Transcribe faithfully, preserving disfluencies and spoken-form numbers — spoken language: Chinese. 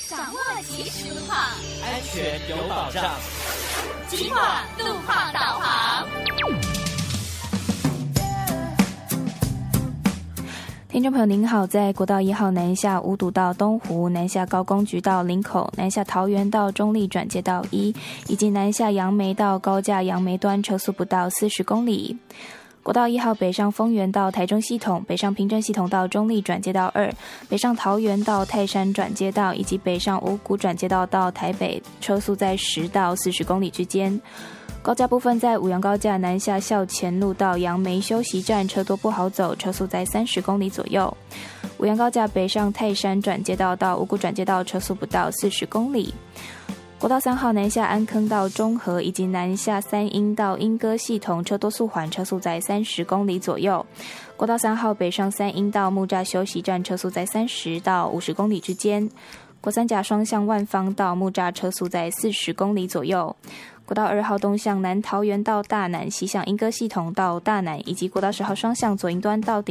掌握即时路况， 安全有保障。 警广路况导航。 听众朋友您好，在国道一号南下五堵到东湖，南下高工局到林口，南下桃园到中立转接道一，以及南下杨梅到高架杨梅端车速不到四十公里。国道一号北上丰原到台中系统，北上平镇系统到中立转接道二，北上桃园到泰山转接道，以及北上五股转接道到台北，车速在十到四十公里之间。高架部分在五杨高架南下校前路到杨梅休息站，车多不好走，车速在三十公里左右。五杨高架北上泰山转接道到五股转接道，车速不到四十公里。国道三号南下安坑到中和，以及南下三鶯到莺歌系统，车多速缓，车速在三十公里左右。国道三号北上三鶯到木栅休息站，车速在三十到五十公里之间。国三甲双向万芳到木栅，车速在四十公里左右。国道二号东向南桃园到大南，西向莺歌系统到大南，以及国道十号双向左营端到